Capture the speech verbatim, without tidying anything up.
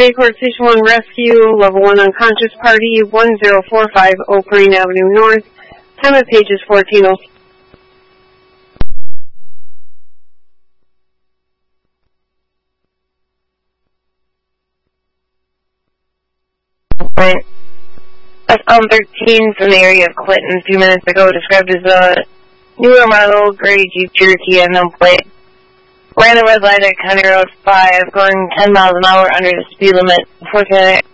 Bayport Station one Rescue, level one unconscious party, one zero four five Oak Green Avenue North. Time of page is fourteen oh. S M thirteen from the area of Clinton a few minutes ago, described as a newer model gray Jeep Cherokee unknown plate. Ran a red light at County Road five, going ten miles an hour under the speed limit. Unfortunately,